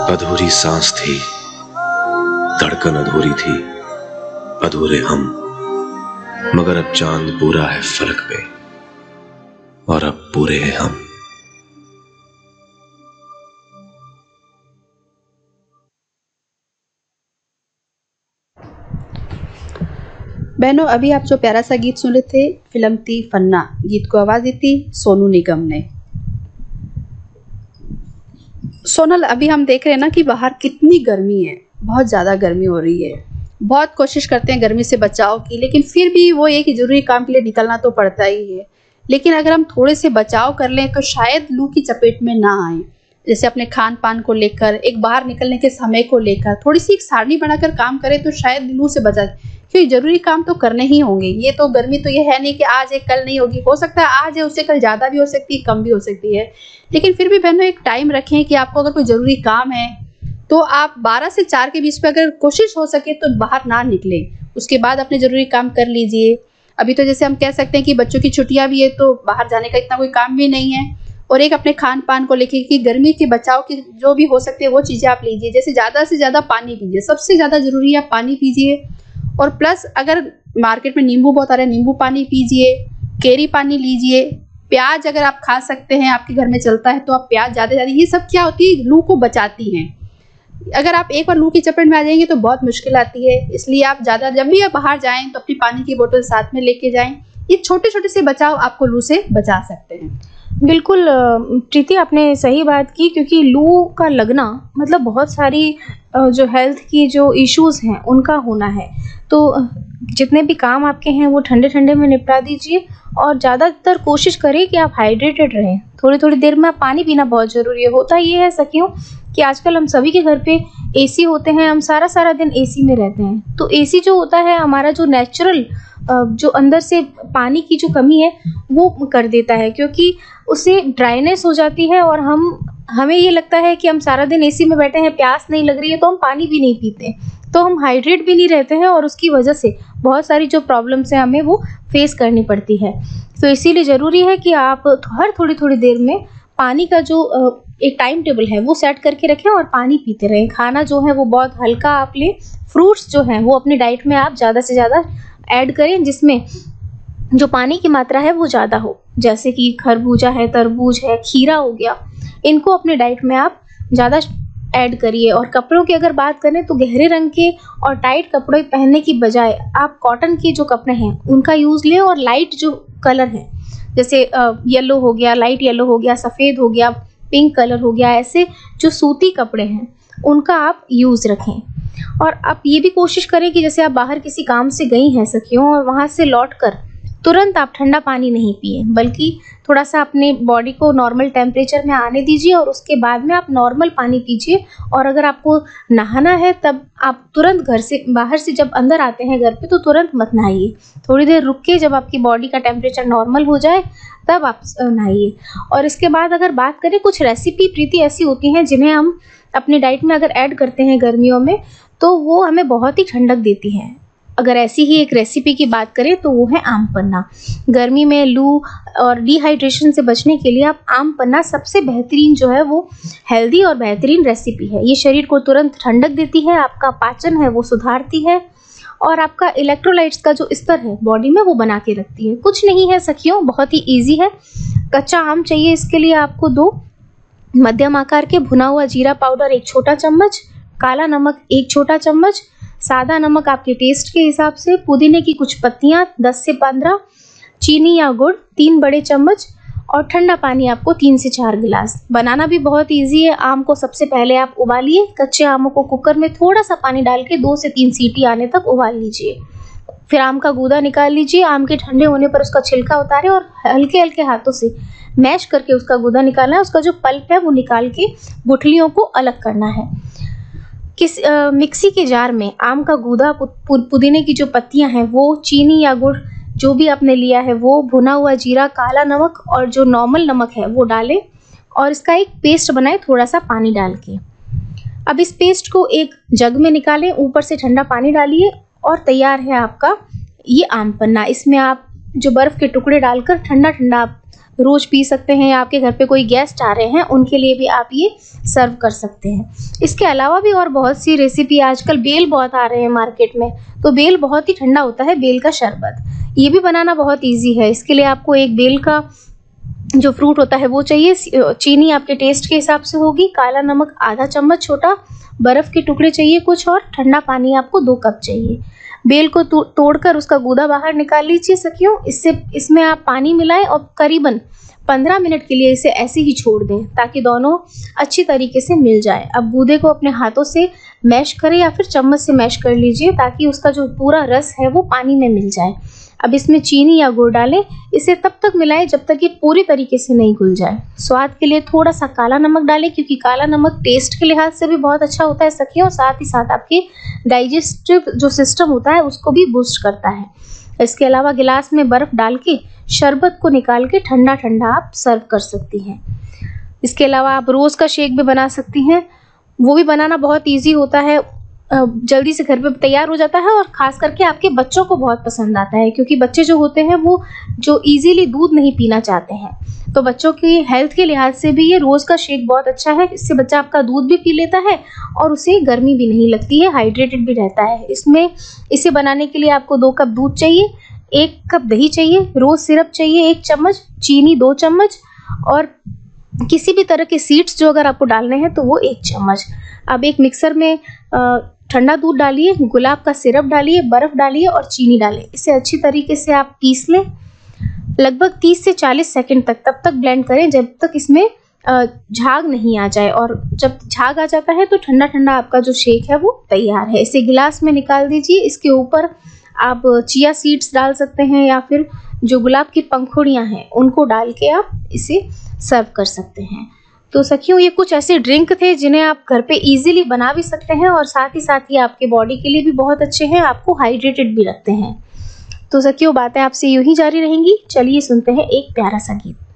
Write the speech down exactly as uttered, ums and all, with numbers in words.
अधूरी सांस थी, धड़कन अधूरी थी, अधूरे हम, मगर अब चांद पूरा है फलक पे और अब पूरे हैं हम। बहनों, अभी आप जो प्यारा सा गीत सुन रहे थे, फिल्म थी फन्ना। गीत को आवाज दी थी सोनू निगम ने। सोनल, अभी हम देख रहे हैं ना कि बाहर कितनी गर्मी है, बहुत ज़्यादा गर्मी हो रही है। बहुत कोशिश करते हैं गर्मी से बचाव की, लेकिन फिर भी वो एक जरूरी काम के लिए निकलना तो पड़ता ही है। लेकिन अगर हम थोड़े से बचाव कर लें तो शायद लू की चपेट में ना आए। जैसे अपने खान पान को लेकर, एक बाहर निकलने के समय को लेकर थोड़ी सी एक सारणी बनाकर काम करें तो शायद लू से बचा, क्योंकि जरूरी काम तो करने ही होंगे। ये तो गर्मी तो ये है नहीं कि आज है कल नहीं होगी, हो सकता है आज है उससे कल ज़्यादा भी हो सकती है, कम भी हो सकती है। लेकिन फिर भी बहनों एक टाइम रखें कि आपको अगर कोई ज़रूरी काम है तो आप बारह से चार के बीच में अगर कोशिश हो सके तो बाहर ना निकले, उसके बाद अपने ज़रूरी काम कर लीजिए। अभी तो जैसे हम कह सकते हैं कि बच्चों की छुट्टियां भी है तो बाहर जाने का इतना कोई काम भी नहीं है। और एक अपने खान पान को लेके कि गर्मी के बचाव की जो भी हो सकती है वो चीज़ें आप लीजिए। जैसे ज़्यादा से ज़्यादा पानी पीजिए, सबसे ज़्यादा ज़रूरी है पानी पीजिए। और प्लस अगर मार्केट में नींबू बहुत आ रहा है, नींबू पानी पीजिए, केरी पानी लीजिए। प्याज अगर आप खा सकते हैं, आपके घर में चलता है तो आप प्याज ज़्यादा ज़्यादा, ये सब क्या होती है, लू को बचाती हैं। अगर आप एक बार लू की चपेट में आ जाएंगे तो बहुत मुश्किल आती है। इसलिए आप ज़्यादा जब भी आप बाहर जाएं तो अपनी पानी की बोतल साथ में लेके जाएं। ये छोटे छोटे से बचाव आपको लू से बचा सकते हैं। बिल्कुल प्रीति, आपने सही बात की, क्योंकि लू का लगना मतलब बहुत सारी जो हेल्थ की जो इश्यूज़ हैं उनका होना है। तो जितने भी काम आपके हैं वो ठंडे ठंडे में निपटा दीजिए और ज़्यादातर कोशिश करें कि आप हाइड्रेटेड रहें। थोड़ी थोड़ी देर में आप पानी पीना बहुत ज़रूरी है। होता ये है सखियों कि आजकल हम सभी के घर पे एसी होते हैं, हम सारा सारा दिन एसी में रहते हैं। तो एसी जो होता है हमारा जो नेचुरल जो अंदर से पानी की जो कमी है वो कर देता है, क्योंकि उससे ड्राइनेस हो जाती है और हम हमें ये लगता है कि हम सारा दिन एसी में बैठे हैं, प्यास नहीं लग रही है, तो हम पानी भी नहीं पीते, तो हम हाइड्रेट भी नहीं रहते हैं और उसकी वजह से बहुत सारी जो प्रॉब्लम्स हैं हमें वो फेस करनी पड़ती है। तो इसीलिए ज़रूरी है कि आप हर थोड़ी थोड़ी देर में पानी का जो एक टाइम टेबल है वो सेट करके रखें और पानी पीते रहें। खाना जो है वो बहुत हल्का आप लें। फ्रूट्स जो हैं वो अपनी डाइट में आप ज़्यादा से ज़्यादा ऐड करें जिसमें जो पानी की मात्रा है वो ज़्यादा हो, जैसे कि खरबूजा है, तरबूज है, खीरा हो गया। इनको अपने डाइट में आप ज़्यादा ऐड करिए। और कपड़ों की अगर बात करें तो गहरे रंग के और टाइट कपड़े पहनने की बजाय आप कॉटन के जो कपड़े हैं उनका यूज़ लें। और लाइट जो कलर हैं जैसे येलो हो गया, लाइट येलो हो गया, सफ़ेद हो गया, पिंक कलर हो गया, ऐसे जो सूती कपड़े हैं उनका आप यूज़ रखें। और आप ये भी कोशिश करें कि जैसे आप बाहर किसी काम से गई हैं सखियों और वहाँ से लौटकर तुरंत आप ठंडा पानी नहीं पिए, बल्कि थोड़ा सा अपने बॉडी को नॉर्मल टेम्परेचर में आने दीजिए और उसके बाद में आप नॉर्मल पानी पीजिए। और अगर आपको नहाना है तब आप तुरंत घर से बाहर से जब अंदर आते हैं घर पे तो तुरंत मत नहाइए, थोड़ी देर रुक के जब आपकी बॉडी का टेम्परेचर नॉर्मल हो जाए तब आप नहाइए। और इसके बाद अगर बात करें, कुछ रेसिपी प्रीति ऐसी होती हैं जिन्हें हम अपनी डाइट में अगर ऐड करते हैं गर्मियों में तो वो हमें बहुत ही ठंडक देती हैं। अगर ऐसी ही एक रेसिपी की बात करें तो वो है आम पन्ना। गर्मी में लू और डिहाइड्रेशन से बचने के लिए आप आम पन्ना सबसे बेहतरीन जो है वो हेल्दी और बेहतरीन रेसिपी है। ये शरीर को तुरंत ठंडक देती है, आपका पाचन है वो सुधारती है और आपका इलेक्ट्रोलाइट्स का जो स्तर है बॉडी में वो बना के रखती है। कुछ नहीं है सखियों, बहुत ही ईजी है। कच्चा आम चाहिए, इसके लिए आपको दो मध्यम आकार के भुना हुआ जीरा पाउडर एक छोटा चम्मच, काला नमक एक छोटा चम्मच, सादा नमक आपके टेस्ट के हिसाब से, पुदीने की कुछ पत्तियां दस से पंद्रह, चीनी या गुड़ तीन बड़े चम्मच और ठंडा पानी आपको तीन से चार गिलास। बनाना भी बहुत इजी है। आम को सबसे पहले आप उबालिए। कच्चे आमों को कुकर में थोड़ा सा पानी डाल के दो से तीन सीटी आने तक उबाल लीजिए। फिर आम का गूदा निकाल लीजिए। आम के ठंडे होने पर उसका छिलका उतारें और हल्के हल्के हाथों से मैश करके उसका गूदा निकालना है। उसका जो पल्प है वो निकाल के गुठलियों को अलग करना है। किस आ, मिक्सी के जार में आम का गूदा, पुदीने की जो पत्तियां हैं वो, चीनी या गुड़ जो भी आपने लिया है वो, भुना हुआ जीरा, काला नमक और जो नॉर्मल नमक है वो डालें और इसका एक पेस्ट बनाएं थोड़ा सा पानी डाल के। अब इस पेस्ट को एक जग में निकालें, ऊपर से ठंडा पानी डालिए और तैयार है आपका ये आम पन्ना। इसमें आप जो बर्फ़ के टुकड़े डालकर ठंडा ठंडा आप रोज पी सकते हैं, या आपके घर पे कोई गेस्ट आ रहे हैं उनके लिए भी आप ये सर्व कर सकते हैं। इसके अलावा भी और बहुत सी रेसिपी, आजकल बेल बहुत आ रहे हैं मार्केट में, तो बेल बहुत ही ठंडा होता है, बेल का शरबत ये भी बनाना बहुत ईजी है। इसके लिए आपको एक बेल का जो फ्रूट होता है वो चाहिए, चीनी आपके टेस्ट के हिसाब से होगी, काला नमक आधा चम्मच छोटा, बर्फ के टुकड़े चाहिए कुछ, और ठंडा पानी आपको दो कप चाहिए। बेल को तो, तोड़कर उसका गूदा बाहर निकाल लीजिए सखियों। इससे इसमें आप पानी मिलाएं और करीबन पंद्रह मिनट के लिए इसे ऐसे ही छोड़ दें ताकि दोनों अच्छी तरीके से मिल जाए। अब गूदे को अपने हाथों से मैश करें या फिर चम्मच से मैश कर लीजिए ताकि उसका जो पूरा रस है वो पानी में मिल जाए। अब इसमें चीनी या गुड़ डालें, इसे तब तक मिलाएं जब तक ये पूरी तरीके से नहीं घुल जाए। स्वाद के लिए थोड़ा सा काला नमक डालें क्योंकि काला नमक टेस्ट के लिहाज से भी बहुत अच्छा होता है सखियों, साथ ही साथ आपके डाइजेस्टिव जो सिस्टम होता है उसको भी बूस्ट करता है। इसके अलावा गिलास में बर्फ डाल के शरबत को निकाल के ठंडा ठंडा आप सर्व कर सकती हैं। इसके अलावा आप रोज़ का शेक भी बना सकती हैं, वो भी बनाना बहुत ईजी होता है, जल्दी से घर पे तैयार हो जाता है और ख़ास करके आपके बच्चों को बहुत पसंद आता है क्योंकि बच्चे जो होते हैं वो जो इजीली दूध नहीं पीना चाहते हैं, तो बच्चों की हेल्थ के लिहाज से भी ये रोज़ का शेक बहुत अच्छा है। इससे बच्चा आपका दूध भी पी लेता है और उसे गर्मी भी नहीं लगती है, हाइड्रेटेड भी रहता है। इसमें इसे बनाने के लिए आपको दो कप दूध चाहिए, एक कप दही चाहिए, रोज़ सिरप चाहिए एक चम्मच, चीनी दो चम्मच और किसी भी तरह के सीड्स जो अगर आपको डालने हैं तो वो एक चम्मच। अब एक मिक्सर में ठंडा दूध डालिए, गुलाब का सिरप डालिए, बर्फ़ डालिए और चीनी डालिए। इसे अच्छी तरीके से आप पीस लें, लगभग तीस से चालीस सेकंड तक, तब तक ब्लेंड करें जब तक इसमें झाग नहीं आ जाए, और जब झाग आ जाता है तो ठंडा ठंडा आपका जो शेक है वो तैयार है। इसे गिलास में निकाल दीजिए। इसके ऊपर आप चिया सीड्स डाल सकते हैं या फिर जो गुलाब की पंखुड़ियाँ हैं उनको डाल के आप इसे सर्व कर सकते हैं। तो सखियों, ये कुछ ऐसे ड्रिंक थे जिन्हें आप घर पे इजीली बना भी सकते हैं और साथ ही साथ ही आपके बॉडी के लिए भी बहुत अच्छे हैं, आपको हाइड्रेटेड भी रखते हैं। तो सखियों, बातें आपसे यूं ही जारी रहेंगी। चलिए सुनते हैं एक प्यारा सा गीत।